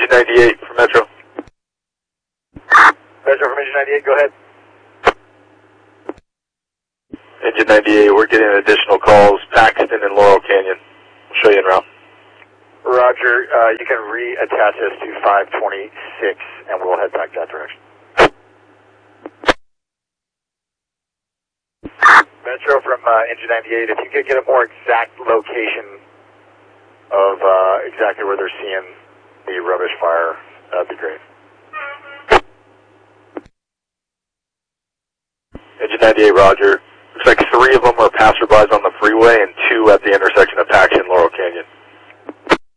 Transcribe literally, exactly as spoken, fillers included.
ninety-eight from Metro. Metro from Engine ninety-eight, go ahead. Engine ninety-eight, we're getting additional calls, Paxton and Laurel Canyon. We'll show you en route. Roger, uh, you can reattach us to five twenty-six and we'll head back that direction. Metro from uh, Engine ninety-eight, if you could get a more exact location of uh, exactly where they're seeing the rubbish fire, that'd be great. Engine ninety-eight, Roger. Looks like three of them are passerbys on the freeway and two at the intersection of Paxton and Laurel Canyon.